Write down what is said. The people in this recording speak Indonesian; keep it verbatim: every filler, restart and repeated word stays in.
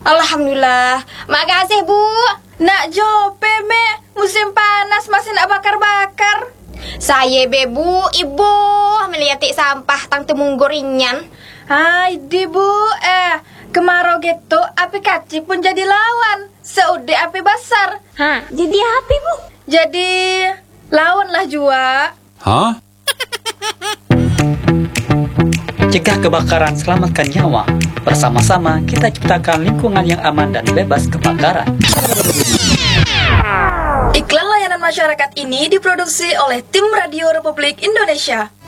Alhamdulillah. Makasih, Bu. Nak jope, me. Musim panas masih nak bakar-bakar. Saya bebu, ibu melihatik sampah tang temunggur rinyan. Hai, di Bu. Eh, kemarau gitu, api kacik pun jadi lawan. Seude api besar. Hah, jadi apa, Bu? Jadi lawanlah jua. Hah? Cegah kebakaran, selamatkan nyawa. Bersama-sama kita ciptakan lingkungan yang aman dan bebas kebakaran. Iklan layanan masyarakat ini diproduksi oleh Tim Radio Republik Indonesia.